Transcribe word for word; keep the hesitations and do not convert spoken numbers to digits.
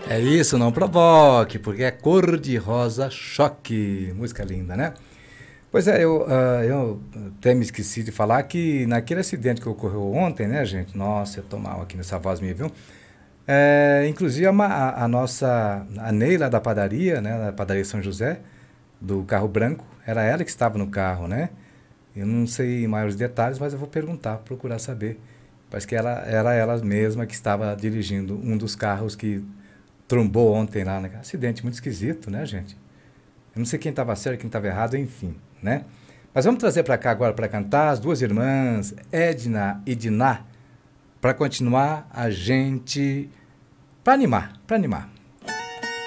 É isso, não provoque, porque é cor de rosa choque. Música linda, né? Pois é, eu, ah, eu até me esqueci de falar que naquele acidente que ocorreu ontem, né, gente? Nossa, eu tô mal aqui nessa voz minha, viu? É, inclusive a, ma- a- a nossa, a Neila da padaria, né, da padaria São José, do carro branco, era ela que estava no carro, né? Eu não sei maiores detalhes, mas eu vou perguntar, procurar saber. Parece que ela era ela mesma que estava dirigindo um dos carros que trombou ontem lá, né? Acidente muito esquisito, né, gente? Eu não sei quem estava certo, quem estava errado, enfim, né? Mas vamos trazer para cá agora para cantar as duas irmãs, Edna e Diná, para continuar a gente, para animar, para animar.